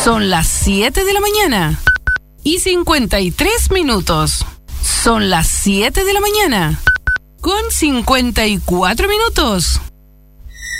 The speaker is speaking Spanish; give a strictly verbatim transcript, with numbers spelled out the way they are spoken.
Son las siete de la mañana y cincuenta y tres minutos. Son las siete de la mañana con cincuenta y cuatro minutos.